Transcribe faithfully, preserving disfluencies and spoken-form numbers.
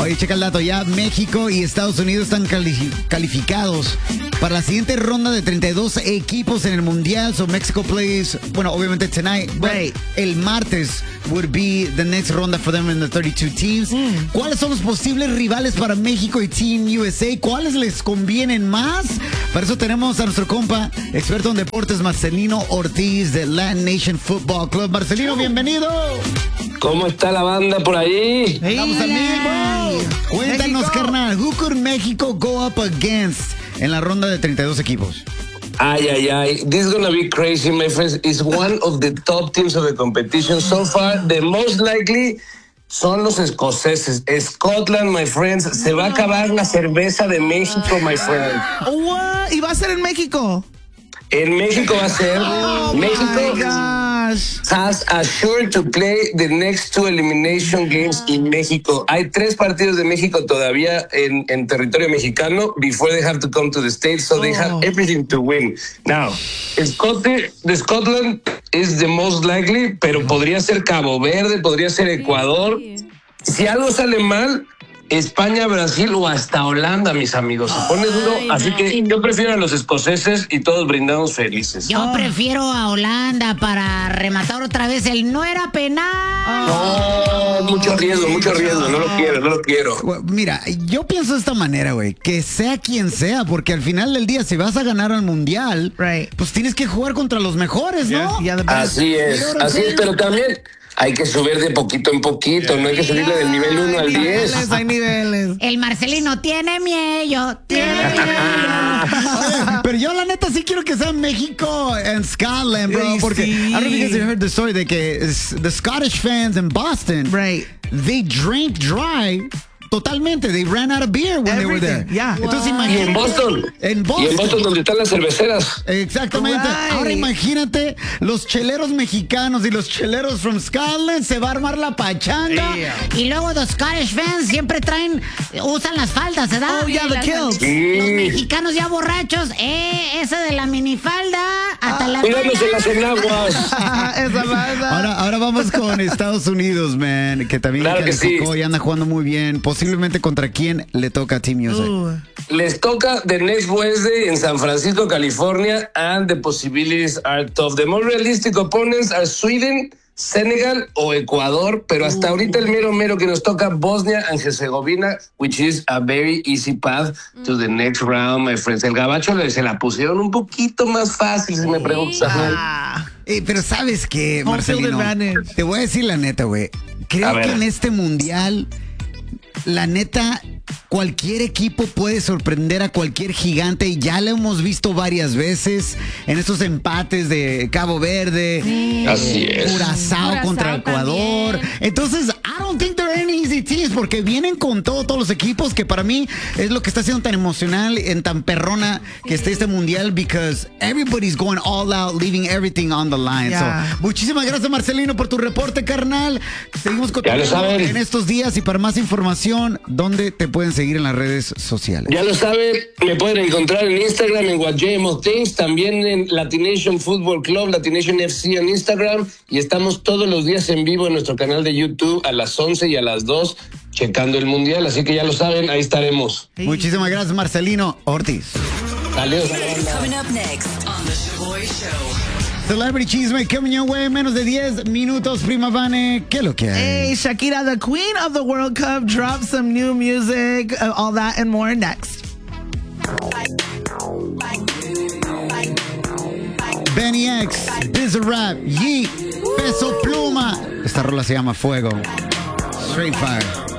Oye, checa el dato, ya México y Estados Unidos están cali- calificados para la siguiente ronda de treinta y dos equipos en el Mundial. So Mexico plays, bueno, obviamente tonight, Right. el martes would be the next ronda for them in the thirty-two teams. Mm. ¿Cuáles son los posibles rivales para México y Team U S A? ¿Cuáles les convienen más? Para eso tenemos a nuestro compa, experto en deportes, Marcelino Ortiz de Latin Nation Football Club. Marcelino, bienvenido. ¿Cómo está la banda por ahí? Hey, Vamos amigos. Cuéntanos, México. Carnal, who could Mexico go up against en la ronda de treinta y dos equipos? Ay, ay, ay. This is gonna be crazy, my friends. It's one of the top teams of the competition. So far, the most likely son los escoceses. Scotland, my friends. Se va a acabar la cerveza de México, my friend. What? ¿Y va a ser en México? En México va a ser. Oh, México my gosh. has assured to play the next two elimination games in México. Hay tres partidos de México todavía en, en territorio mexicano before they have to come to the States, so oh. they have everything to win. Now, Scotland, the Scotland is the most likely, pero podría ser Cabo Verde, podría ser Ecuador. Si algo sale mal, España, Brasil o hasta Holanda, mis amigos. Se pone duro, Ay, así no. que yo prefiero a los escoceses y todos brindamos felices. Yo prefiero a Holanda para rematar otra vez el no era penal. No, mucho riesgo, mucho riesgo. No lo quiero, no lo quiero. Mira, yo pienso de esta manera, güey, que sea quien sea, porque al final del día, si vas a ganar al mundial, right. pues tienes que jugar contra los mejores, ¿no? Yeah, yeah, así es, así es, pero también hay que subir de poquito en poquito, yeah. no hay que subirle del nivel uno al diez. Hay niveles. El Marcelino tiene miedo, tiene miedo. Pero yo la neta sí quiero que sea México and Scotland, bro, porque sí. I don't know if you guys heard the story de que the Scottish fans in Boston, right. they drank dry. Totalmente, they ran out of beer when Everything. they were there. Yeah. Entonces, wow. Y en Boston. En Boston. Y en Boston donde están las cerveceras. Exactamente. Right. Ahora imagínate, los cheleros mexicanos y los cheleros from Scotland, se va a armar la pachanga. Yeah. Y luego los Scottish fans siempre traen, usan las faldas, ¿verdad? Oh, yeah, the kills. Sí. Los mexicanos ya borrachos, eh, esa de la minifalda, hasta ah. la Cuidándose las enaguas. Esa falda. Ahora, ahora vamos con Estados Unidos, man, que también claro que sí. y anda jugando muy bien. Posiblemente contra quién le toca a Team U S A. Uh. Les toca the next Wednesday en San Francisco, California, and the possibilities are tough. The more realistic opponents are Sweden, Senegal o Ecuador, pero hasta uh. ahorita el mero mero que nos toca Bosnia and Herzegovina, which is a very easy path to the next round, my friends. El gabacho se la pusieron un poquito más fácil, si me preguntas. Ah. Eh, pero ¿sabes qué, Marcelino? Te voy a decir la neta, güey. Creo que en este mundial, la neta, cualquier equipo puede sorprender a cualquier gigante y ya lo hemos visto varias veces en estos empates de Cabo Verde, sí. Así es. Curazao, Curazao contra Ecuador. También. Entonces, I don't think they're any easy teams porque vienen con todo, todos los equipos, que para mí es lo que está siendo tan emocional, en tan perrona que esté este mundial, because everybody's going all out, leaving everything on the line. Yeah. So, muchísimas gracias, Marcelino, por tu reporte, carnal. Seguimos continuando en estos días, y para más información, ¿dónde te pueden seguir en las redes sociales? Ya lo saben, me pueden encontrar en Instagram, en What J M O Things, también en Latin Nation Football Club, Latin Nation F C en Instagram, y estamos todos los días en vivo en nuestro canal de YouTube a las once y a las dos, checando el mundial, así que ya lo saben, ahí estaremos. Sí. Muchísimas gracias, Marcelino Ortiz. Adiós. Celebrity Chisme coming your way, menos de diez minutos, prima Vane, ¿qué lo que hay? Hey, Shakira, the queen of the World Cup, dropped some new music, uh, all that and more next. Benny X, Bizarrap, Yeet, Peso Pluma. Esta rola se llama Fuego. Straight Fire.